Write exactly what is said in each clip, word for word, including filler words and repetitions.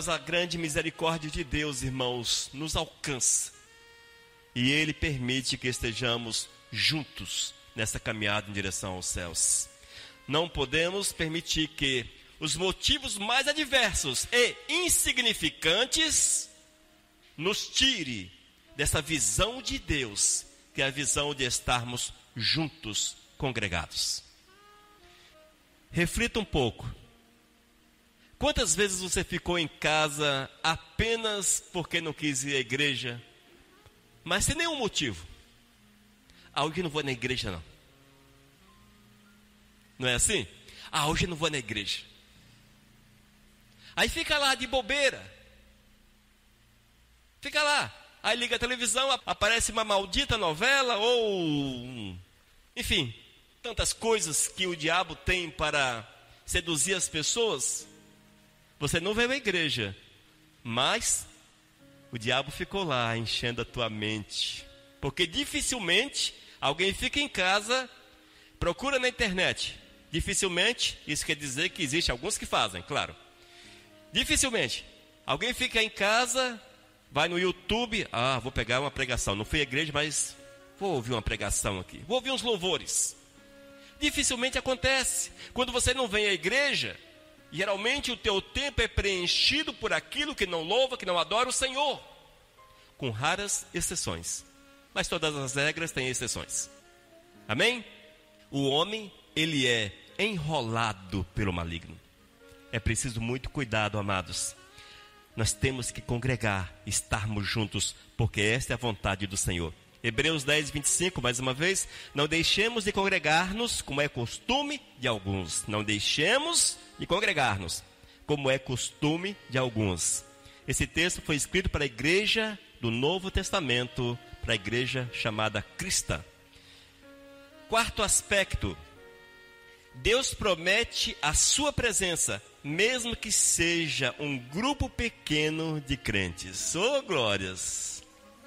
a grande misericórdia de Deus, irmãos, nos alcança. E Ele permite que estejamos juntos nessa caminhada em direção aos céus. Não podemos permitir que os motivos mais adversos e insignificantes nos tire dessa visão de Deus, que é a visão de estarmos juntos, congregados. Reflita um pouco. Quantas vezes você ficou em casa apenas porque não quis ir à igreja, mas sem nenhum motivo? Ah, hoje eu não vou na igreja não. Não é assim? Ah, hoje eu não vou na igreja. Aí fica lá de bobeira. Fica lá. Aí liga a televisão, aparece uma maldita novela ou... Enfim, tantas coisas que o diabo tem para seduzir as pessoas. Você não veio à igreja, mas o diabo ficou lá enchendo a tua mente. Porque dificilmente alguém fica em casa, procura na internet. Dificilmente, isso quer dizer que existe alguns que fazem, claro. Dificilmente alguém fica em casa, vai no YouTube, ah, vou pegar uma pregação. Não fui à igreja, mas vou ouvir uma pregação aqui. Vou ouvir uns louvores. Dificilmente acontece. Quando você não vem à igreja, geralmente o teu tempo é preenchido por aquilo que não louva, que não adora o Senhor. Com raras exceções. Mas todas as regras têm exceções. Amém? O homem, ele é enrolado pelo maligno. É preciso muito cuidado, amados. Nós temos que congregar, estarmos juntos, porque esta é a vontade do Senhor. Hebreus dez, vinte e cinco, mais uma vez. Não deixemos de congregar-nos, como é costume de alguns. Não deixemos de congregar-nos, como é costume de alguns. Esse texto foi escrito para a igreja do Novo Testamento, para a igreja chamada cristã. Quarto aspecto. Deus promete a sua presença, mesmo que seja um grupo pequeno de crentes. Oh, glórias!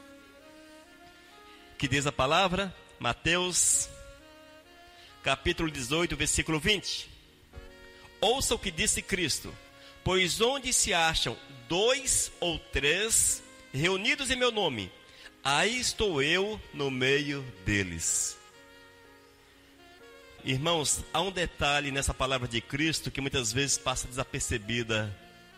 Que diz a palavra? Mateus, capítulo dezoito, versículo vinte. Ouça o que disse Cristo: pois onde se acham dois ou três reunidos em meu nome, aí estou eu no meio deles. Irmãos, há um detalhe nessa palavra de Cristo que muitas vezes passa desapercebida.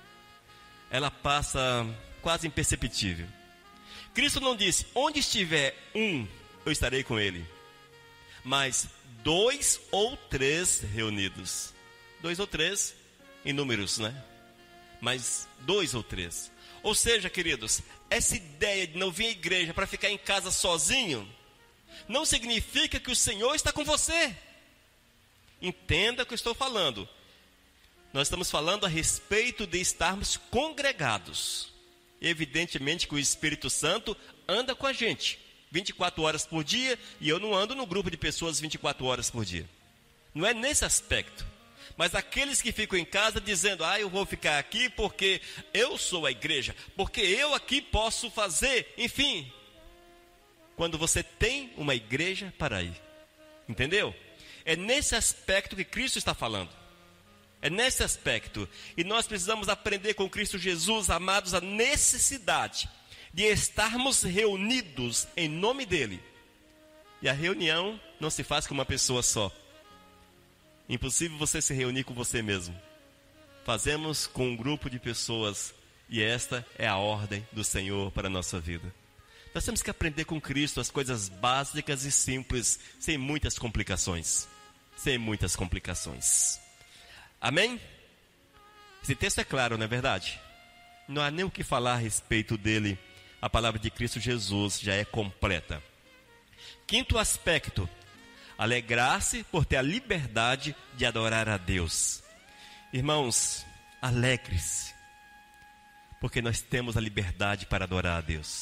Ela passa quase imperceptível. Cristo não disse, onde estiver um, eu estarei com ele. Mas dois ou três reunidos. Dois ou três em números, né? Mas dois ou três. Ou seja, queridos, essa ideia de não vir à igreja para ficar em casa sozinho, não significa que o Senhor está com você. Entenda o que eu estou falando. Nós estamos falando a respeito de estarmos congregados. Evidentemente que o Espírito Santo anda com a gente vinte e quatro horas por dia, e eu não ando no grupo de pessoas vinte e quatro horas por dia. Não é nesse aspecto. Mas aqueles que ficam em casa dizendo, ah, eu vou ficar aqui porque eu sou a igreja, porque eu aqui posso fazer, enfim. Quando você tem uma igreja para ir. Entendeu? É nesse aspecto que Cristo está falando. É nesse aspecto. E nós precisamos aprender com Cristo Jesus, amados, a necessidade de estarmos reunidos em nome dEle. E a reunião não se faz com uma pessoa só. Impossível você se reunir com você mesmo. Fazemos com um grupo de pessoas. E esta é a ordem do Senhor para a nossa vida. Nós temos que aprender com Cristo as coisas básicas e simples, sem muitas complicações. Sem muitas complicações. Amém? Esse texto é claro, não é verdade? Não há nem o que falar a respeito dele. A palavra de Cristo Jesus já é completa. Quinto aspecto. Alegrar-se por ter a liberdade de adorar a Deus. Irmãos, alegre-se. Porque nós temos a liberdade para adorar a Deus.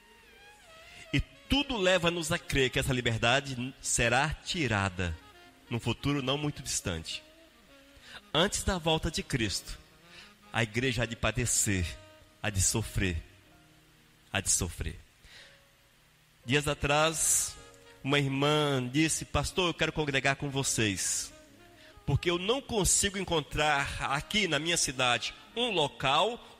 E tudo leva-nos a crer que essa liberdade será tirada num futuro não muito distante. Antes da volta de Cristo, a igreja há de padecer, há de sofrer, há de sofrer. Dias atrás, uma irmã disse, pastor, eu quero congregar com vocês, porque eu não consigo encontrar aqui na minha cidade um local